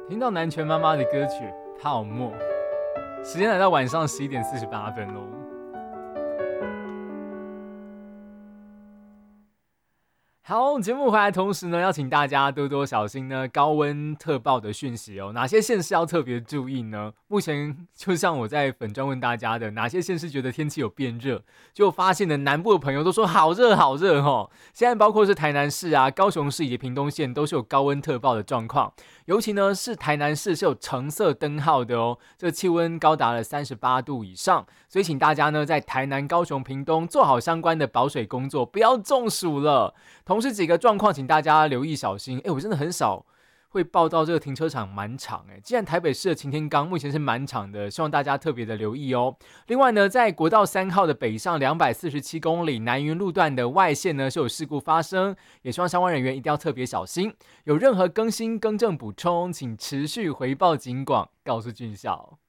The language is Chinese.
听到南拳妈妈的歌曲《泡沫》，时间来到晚上11:48喽。好，节目回来同时呢，要请大家多多小心呢高温特报的讯息哦。哪些县市要特别注意呢？目前就像我在粉专问大家的，哪些县市觉得天气有变热，就发现了南部的朋友都说好热好热哦。现在包括是台南市啊、高雄市以及屏东县都是有高温特报的状况，尤其呢是台南市是有橙色灯号的哦，这个气温高达了38度以上，所以请大家呢在台南、高雄、屏东做好相关的保水工作，不要中暑了。同时几个状况，请大家留意小心。我真的很少会报到这个停车场满场，既然台北市的擎天岗目前是满场的，希望大家特别的留意哦。另外呢，在国道3号的北上247公里南云路段的外线呢是有事故发生，也希望相关人员一定要特别小心。有任何更新、更正、补充，请持续回报警广，告诉军校。